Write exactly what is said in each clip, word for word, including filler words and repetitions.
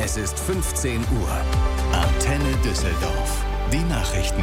Es ist fünfzehn Uhr. Antenne Düsseldorf. Die Nachrichten.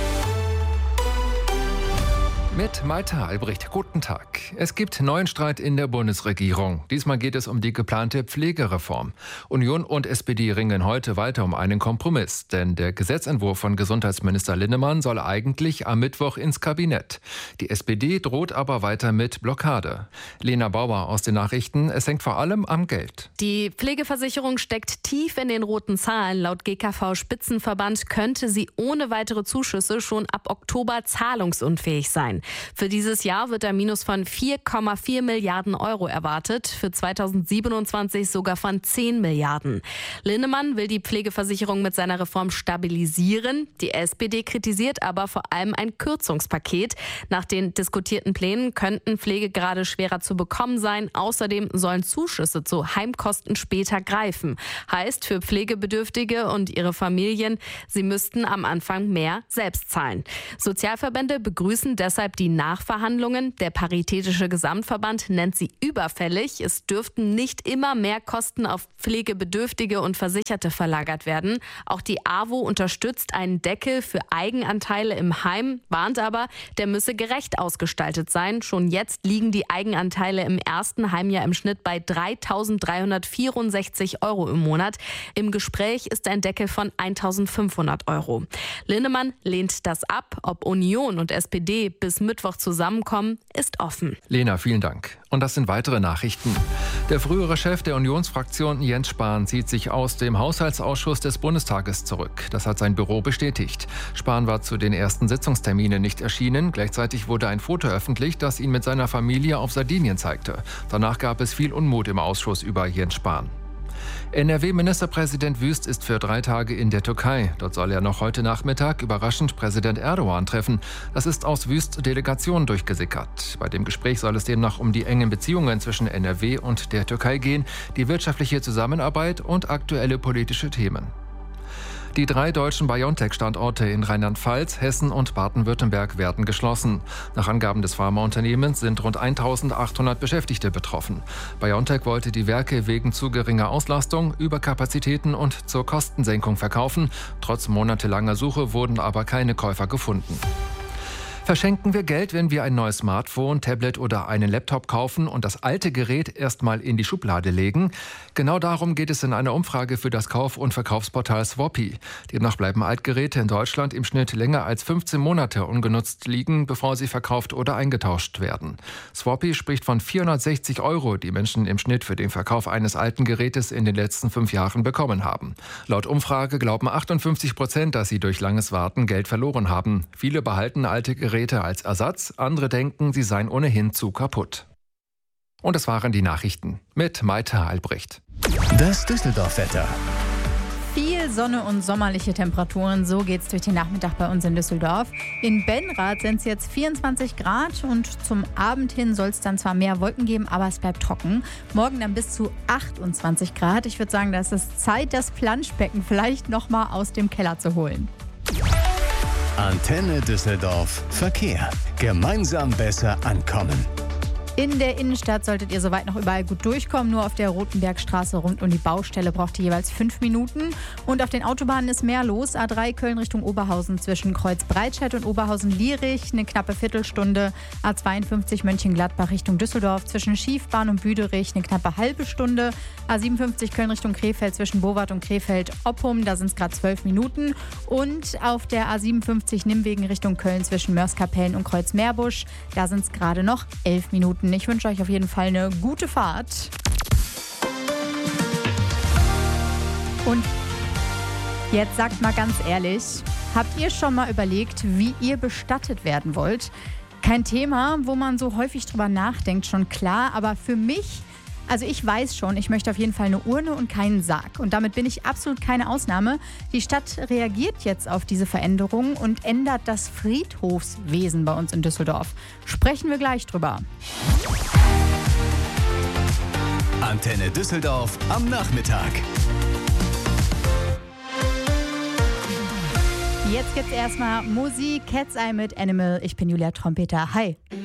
Mit Maita Albrecht, guten Tag. Es gibt neuen Streit in der Bundesregierung. Diesmal geht es um die geplante Pflegereform. Union und S P D ringen heute weiter um einen Kompromiss. Denn der Gesetzentwurf von Gesundheitsminister Linnemann soll eigentlich am Mittwoch ins Kabinett. Die S P D droht aber weiter mit Blockade. Lena Bauer aus den Nachrichten. Es hängt vor allem am Geld. Die Pflegeversicherung steckt tief in den roten Zahlen. Laut G K V-Spitzenverband könnte sie ohne weitere Zuschüsse schon ab Oktober zahlungsunfähig sein. Für dieses Jahr wird ein Minus von vier Komma vier Milliarden Euro erwartet, für zweitausendsiebenundzwanzig sogar von zehn Milliarden. Linnemann will die Pflegeversicherung mit seiner Reform stabilisieren. Die S P D kritisiert aber vor allem ein Kürzungspaket. Nach den diskutierten Plänen könnten Pflegegrade schwerer zu bekommen sein. Außerdem sollen Zuschüsse zu Heimkosten später greifen. Heißt für Pflegebedürftige und ihre Familien, sie müssten am Anfang mehr selbst zahlen. Sozialverbände begrüßen deshalb die Nachverhandlungen. Der Paritätische Gesamtverband nennt sie überfällig. Es dürften nicht immer mehr Kosten auf Pflegebedürftige und Versicherte verlagert werden. Auch die A W O unterstützt einen Deckel für Eigenanteile im Heim, warnt aber, der müsse gerecht ausgestaltet sein. Schon jetzt liegen die Eigenanteile im ersten Heimjahr im Schnitt bei dreitausenddreihundertvierundsechzig Euro im Monat. Im Gespräch ist ein Deckel von eintausendfünfhundert Euro. Linnemann lehnt das ab. Ob Union und S P D bis Mittwoch zusammenkommen, ist offen. Lena, vielen Dank. Und das sind weitere Nachrichten. Der frühere Chef der Unionsfraktion Jens Spahn zieht sich aus dem Haushaltsausschuss des Bundestages zurück. Das hat sein Büro bestätigt. Spahn war zu den ersten Sitzungsterminen nicht erschienen. Gleichzeitig wurde ein Foto öffentlich, das ihn mit seiner Familie auf Sardinien zeigte. Danach gab es viel Unmut im Ausschuss über Jens Spahn. N R W-Ministerpräsident Wüst ist für drei Tage in der Türkei. Dort soll er noch heute Nachmittag überraschend Präsident Erdogan treffen. Das ist aus Wüsts Delegation durchgesickert. Bei dem Gespräch soll es demnach um die engen Beziehungen zwischen N R W und der Türkei gehen, die wirtschaftliche Zusammenarbeit und aktuelle politische Themen. Die drei deutschen BioNTech-Standorte in Rheinland-Pfalz, Hessen und Baden-Württemberg werden geschlossen. Nach Angaben des Pharmaunternehmens sind rund eintausendachthundert Beschäftigte betroffen. BioNTech wollte die Werke wegen zu geringer Auslastung, Überkapazitäten und zur Kostensenkung verkaufen. Trotz monatelanger Suche wurden aber keine Käufer gefunden. Verschenken wir Geld, wenn wir ein neues Smartphone, Tablet oder einen Laptop kaufen und das alte Gerät erstmal in die Schublade legen? Genau darum geht es in einer Umfrage für das Kauf- und Verkaufsportal Swapy. Demnach bleiben Altgeräte in Deutschland im Schnitt länger als fünfzehn Monate ungenutzt liegen, bevor sie verkauft oder eingetauscht werden. Swapy spricht von vierhundertsechzig Euro, die Menschen im Schnitt für den Verkauf eines alten Gerätes in den letzten fünf Jahren bekommen haben. Laut Umfrage glauben achtundfünfzig Prozent, dass sie durch langes Warten Geld verloren haben. Viele behalten alte Geräte als Ersatz, andere denken, sie seien ohnehin zu kaputt. Und das waren die Nachrichten mit Maita Albrecht. Das Düsseldorf-Wetter. Viel Sonne und sommerliche Temperaturen, so geht's durch den Nachmittag bei uns in Düsseldorf. In Benrath sind es jetzt vierundzwanzig Grad und zum Abend hin soll es dann zwar mehr Wolken geben, aber es bleibt trocken. Morgen dann bis zu achtundzwanzig Grad. Ich würde sagen, da ist es Zeit, das Planschbecken vielleicht noch mal aus dem Keller zu holen. Antenne Düsseldorf Verkehr. Gemeinsam besser ankommen. In der Innenstadt solltet ihr soweit noch überall gut durchkommen. Nur auf der Rotenbergstraße rund um die Baustelle braucht ihr jeweils fünf Minuten. Und auf den Autobahnen ist mehr los. A drei Köln Richtung Oberhausen zwischen Kreuz-Breitscheid und Oberhausen-Lierich eine knappe Viertelstunde. A zweiundfünfzig Mönchengladbach Richtung Düsseldorf zwischen Schiefbahn und Büderich eine knappe halbe Stunde. A siebenundfünfzig Köln Richtung Krefeld zwischen Bowart und Krefeld-Oppum, da sind es gerade zwölf Minuten. Und auf der A siebenundfünfzig Nimwegen Richtung Köln zwischen Mörs-Kapellen und Kreuz-Meerbusch, da sind es gerade noch elf Minuten. Ich wünsche euch auf jeden Fall eine gute Fahrt. Und jetzt sagt mal ganz ehrlich, habt ihr schon mal überlegt, wie ihr bestattet werden wollt? Kein Thema, wo man so häufig drüber nachdenkt, schon klar, aber für mich, also ich weiß schon, ich möchte auf jeden Fall eine Urne und keinen Sarg. Und damit bin ich absolut keine Ausnahme. Die Stadt reagiert jetzt auf diese Veränderung und ändert das Friedhofswesen bei uns in Düsseldorf. Sprechen wir gleich drüber. Antenne Düsseldorf am Nachmittag. Jetzt gibt's erstmal Musik, Cat's Eye mit Animal. Ich bin Julia Trompeter. Hi.